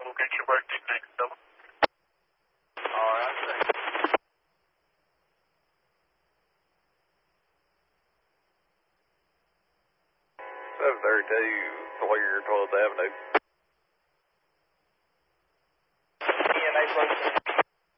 We'll get you worked next, double. All right, thanks. 732 Sawyer, 12th Avenue. EMA close.